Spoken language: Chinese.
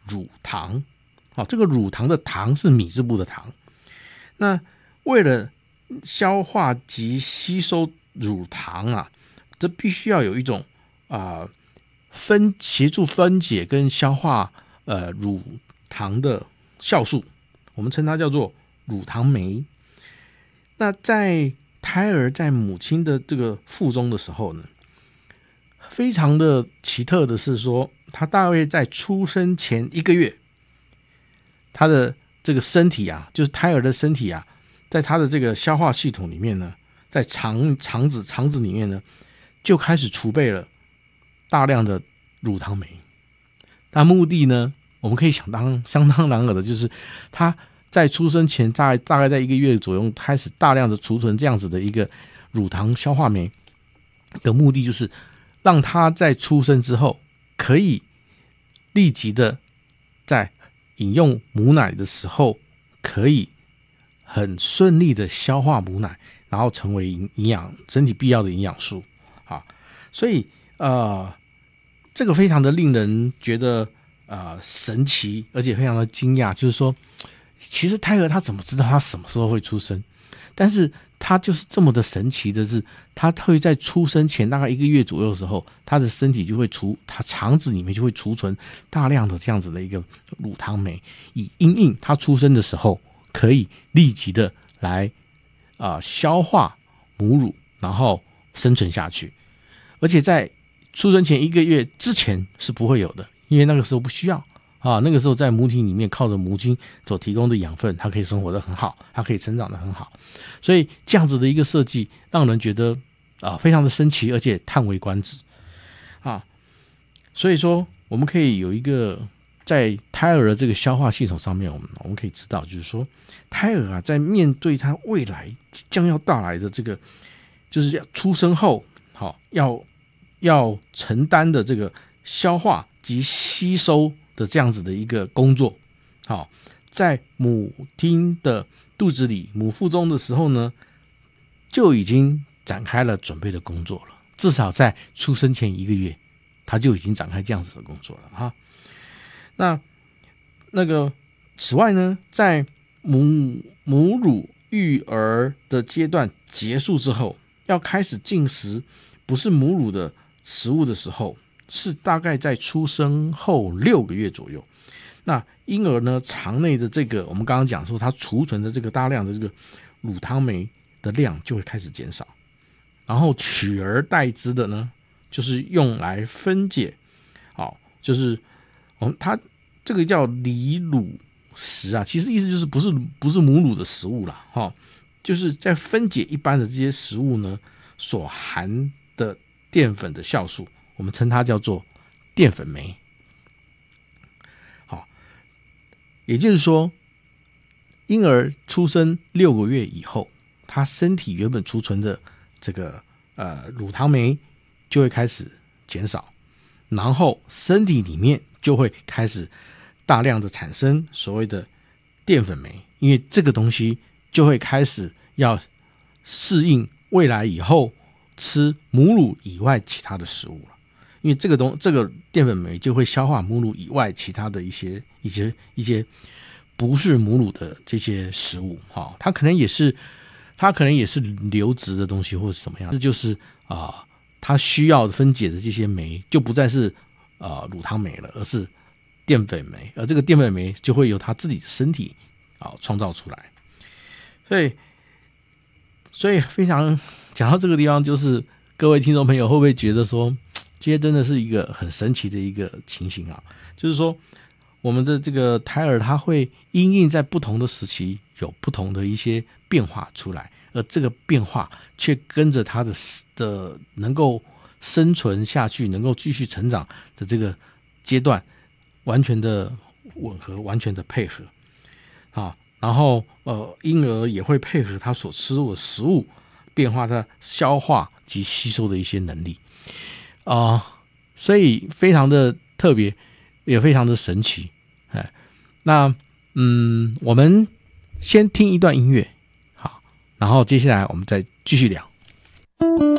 乳糖。这个乳糖的糖是米字部的糖。那为了消化及吸收乳糖啊，这必须要有一种协助分解跟消化乳糖的酵素，我们称它叫做乳糖酶。那在胎儿在母亲的这个腹中的时候呢，非常的奇特的是说，他大约在出生前1个月，他的这个身体啊，就是胎儿的身体啊，在他的这个消化系统里面呢，在肠子里面呢，就开始储备了大量的乳糖酶。那目的呢，我们可以相当然尔的，就是他在出生前大概在1个月左右开始大量的储存这样子的一个乳糖消化酶的目的，就是让他在出生之后可以立即的在饮用母奶的时候可以很顺利的消化母奶，然后成为身体必要的营养素所以这个非常的令人觉得神奇，而且非常的惊讶，就是说其实胎儿他怎么知道他什么时候会出生？但是他就是这么的神奇的是，他会在出生前大概1个月左右的时候，他的身体就会他肠子里面就会储存大量的这样子的一个乳糖酶，以因应他出生的时候可以立即的来消化母乳，然后生存下去。而且在出生前1个月之前是不会有的，因为那个时候不需要那个时候在母体里面靠着母亲所提供的养分，它可以生活得很好，它可以成长得很好。所以这样子的一个设计让人觉得非常的神奇，而且叹为观止所以说我们可以有一个在胎儿的这个消化系统上面，我们可以知道，就是说胎儿在面对他未来将要到来的这个就是要出生后要承担的这个消化及吸收的这样子的一个工作在母亲的肚子里母腹中的时候呢，就已经展开了准备的工作了，至少在出生前1个月他就已经展开这样子的工作了那个此外呢，在母乳育儿的阶段结束之后，要开始进食不是母乳的食物的时候，是大概在出生后6个月左右。那婴儿呢，肠内的这个我们刚刚讲说，它储存的这个大量的这个乳糖酶的量就会开始减少，然后取而代之的呢，就是用来分解就是它这个叫离乳食其实意思就是不是母乳的食物啦就是在分解一般的这些食物呢所含的淀粉的酵素，我们称它叫做淀粉酶。也就是说，婴儿出生6个月以后，他身体原本储存的这个乳糖酶就会开始减少，然后身体里面就会开始大量的产生所谓的淀粉酶，因为这个东西就会开始要适应未来以后吃母乳以外其他的食物了，因为这个淀粉酶就会消化母乳以外其他的一些不是母乳的这些食物它可能也是流质的东西或是什么样，这就是它需要分解的这些酶就不再是乳糖酶了，而是淀粉酶，而这个淀粉酶就会由它自己的身体创造出来。所以非常讲到这个地方，就是各位听众朋友会不会觉得说，这些真的是一个很神奇的一个情形就是说我们的这个胎儿他会因应在不同的时期有不同的一些变化出来，而这个变化却跟着他的能够生存下去，能够继续成长的这个阶段完全的吻合，完全的配合然后婴儿也会配合他所吃入的食物变化他消化及吸收的一些能力所以非常的特别，也非常的神奇。那我们先听一段音乐，好，然后接下来我们再继续聊。